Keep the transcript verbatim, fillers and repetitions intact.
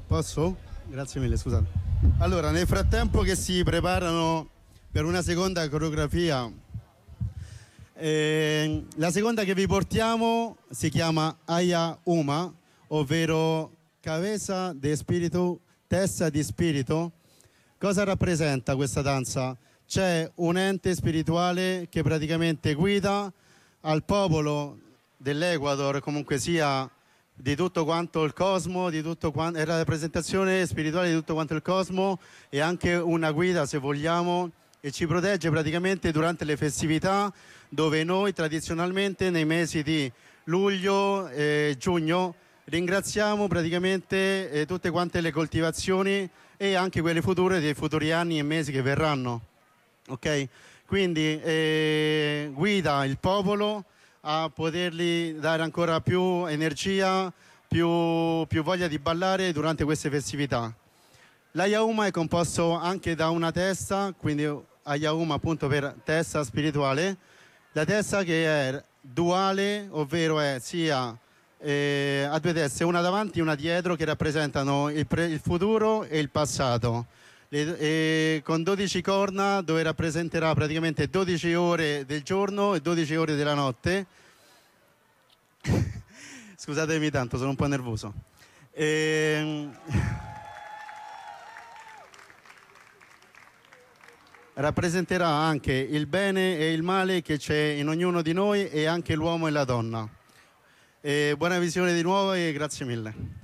Posso? Grazie mille, scusate. Allora, nel frattempo che si preparano per una seconda coreografia, eh, la seconda che vi portiamo si chiama Aya Uma, ovvero Cabeza de Spirito, testa di spirito. Cosa rappresenta questa danza? C'è un ente spirituale che praticamente guida al popolo dell'Ecuador, comunque sia di tutto quanto il cosmo, di tutto quanto, è la rappresentazione spirituale di tutto quanto il cosmo e anche una guida, se vogliamo, e ci protegge praticamente durante le festività, dove noi tradizionalmente nei mesi di luglio e giugno ringraziamo praticamente eh, tutte quante le coltivazioni e anche quelle future dei futuri anni e mesi che verranno. Ok? Quindi eh, guida il popolo a potergli dare ancora più energia, più, più voglia di ballare durante queste festività. L'Ayauma è composto anche da una testa, quindi Ayauma appunto per testa spirituale, la testa che è duale, ovvero è sia eh, a due teste, una davanti e una dietro, che rappresentano il, pre- il futuro e il passato. Le, e con dodici corna, dove rappresenterà praticamente dodici ore del giorno e dodici ore della notte. Scusatemi tanto, sono un po' nervoso. E... rappresenterà anche il bene e il male che c'è in ognuno di noi e anche l'uomo e la donna. E buona visione di nuovo e grazie mille.